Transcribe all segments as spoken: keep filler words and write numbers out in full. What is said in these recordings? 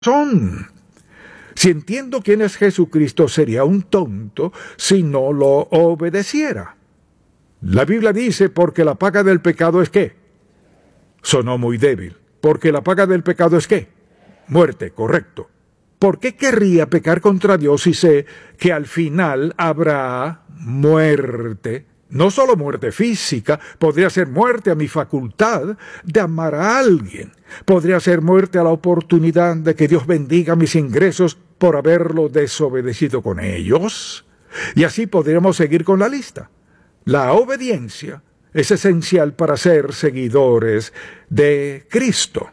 razón. Si entiendo quién es Jesucristo, sería un tonto si no lo obedeciera. La Biblia dice, porque la paga del pecado es ¿qué? Sonó muy débil. Porque la paga del pecado es ¿qué? Muerte, correcto. ¿Por qué querría pecar contra Dios si sé que al final habrá muerte? No solo muerte física, podría ser muerte a mi facultad de amar a alguien. Podría ser muerte a la oportunidad de que Dios bendiga mis ingresos por haberlo desobedecido con ellos. Y así podríamos seguir con la lista. La obediencia es esencial para ser seguidores de Cristo.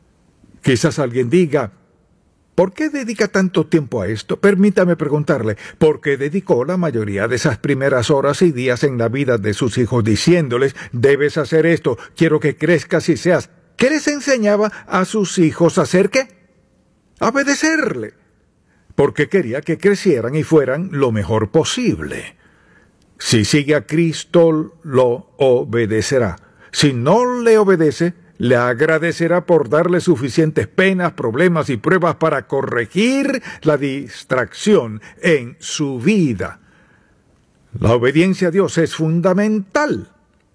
Quizás alguien diga, ¿por qué dedica tanto tiempo a esto? Permítame preguntarle, ¿por qué dedicó la mayoría de esas primeras horas y días en la vida de sus hijos diciéndoles, debes hacer esto, quiero que crezcas y seas? ¿Qué les enseñaba a sus hijos a hacer qué? A obedecerle. Porque quería que crecieran y fueran lo mejor posible. Si sigue a Cristo, lo obedecerá. Si no le obedece, le agradecerá por darle suficientes penas, problemas y pruebas para corregir la distracción en su vida. La obediencia a Dios es fundamental.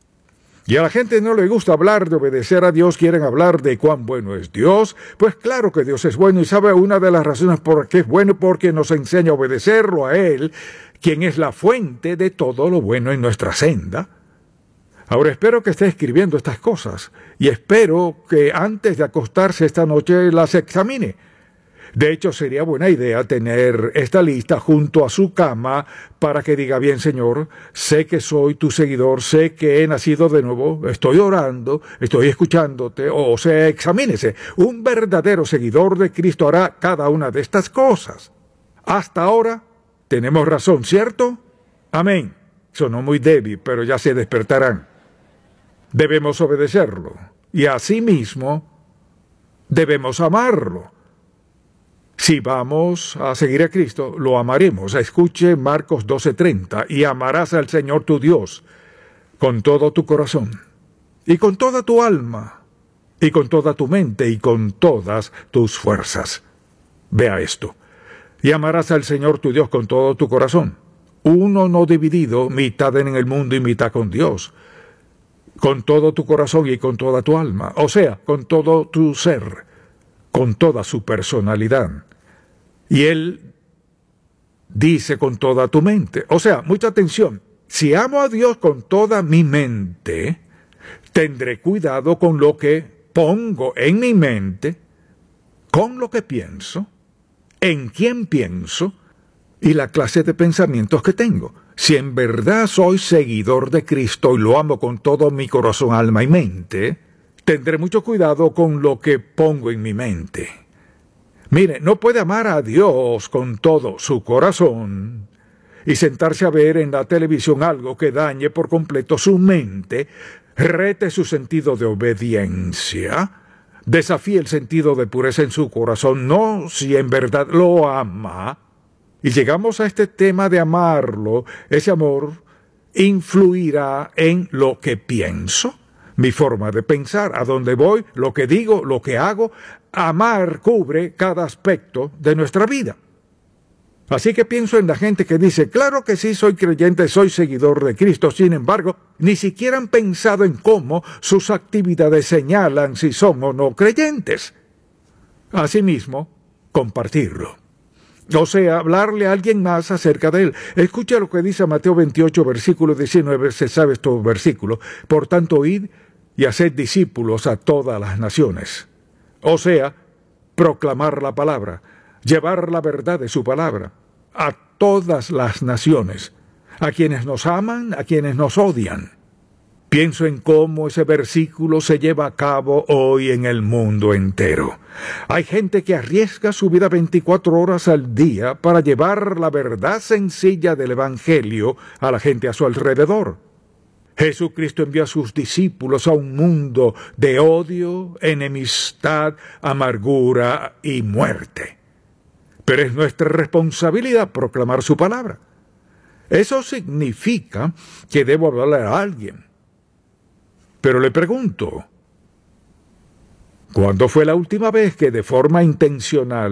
Y a la gente no le gusta hablar de obedecer a Dios, quieren hablar de cuán bueno es Dios. Pues claro que Dios es bueno y sabe una de las razones por qué es bueno, porque nos enseña a obedecerlo a Él, quien es la fuente de todo lo bueno en nuestra senda. Ahora espero que esté escribiendo estas cosas y espero que antes de acostarse esta noche las examine. De hecho, sería buena idea tener esta lista junto a su cama para que diga, bien, Señor, sé que soy tu seguidor, sé que he nacido de nuevo, estoy orando, estoy escuchándote, o sea, examínese. Un verdadero seguidor de Cristo hará cada una de estas cosas. Hasta ahora tenemos razón, ¿cierto? Amén. Sonó muy débil, pero ya se despertarán. Debemos obedecerlo y asimismo debemos amarlo. Si vamos a seguir a Cristo, lo amaremos. Escuche Marcos doce treinta, y amarás al Señor tu Dios con todo tu corazón, y con toda tu alma, y con toda tu mente, y con todas tus fuerzas. Vea esto. Y amarás al Señor tu Dios con todo tu corazón. Uno no dividido, mitad en el mundo y mitad con Dios. Con todo tu corazón y con toda tu alma. O sea, con todo tu ser, con toda su personalidad. Y él dice con toda tu mente. O sea, mucha atención. Si amo a Dios con toda mi mente, tendré cuidado con lo que pongo en mi mente, con lo que pienso, en quién pienso y la clase de pensamientos que tengo. Si en verdad soy seguidor de Cristo y lo amo con todo mi corazón, alma y mente, tendré mucho cuidado con lo que pongo en mi mente. Mire, no puede amar a Dios con todo su corazón y sentarse a ver en la televisión algo que dañe por completo su mente, rete su sentido de obediencia, desafíe el sentido de pureza en su corazón, no si en verdad lo ama. Y llegamos a este tema de amarlo. Ese amor influirá en lo que pienso, mi forma de pensar, a dónde voy, lo que digo, lo que hago. Amar cubre cada aspecto de nuestra vida. Así que pienso en la gente que dice, claro que sí, soy creyente, soy seguidor de Cristo. Sin embargo, ni siquiera han pensado en cómo sus actividades señalan si son o no creyentes. Asimismo, compartirlo. O sea, hablarle a alguien más acerca de él. Escucha lo que dice Mateo veintiocho, versículo diecinueve, se sabe estos versículos. Por tanto, id y haced discípulos a todas las naciones. O sea, proclamar la palabra, llevar la verdad de su palabra a todas las naciones, a quienes nos aman, a quienes nos odian. Pienso en cómo ese versículo se lleva a cabo hoy en el mundo entero. Hay gente que arriesga su vida veinticuatro horas al día para llevar la verdad sencilla del Evangelio a la gente a su alrededor. Jesucristo envió a sus discípulos a un mundo de odio, enemistad, amargura y muerte. Pero es nuestra responsabilidad proclamar su palabra. Eso significa que debo hablarle a alguien. Pero le pregunto, ¿Cuándo fue la última vez que de forma intencional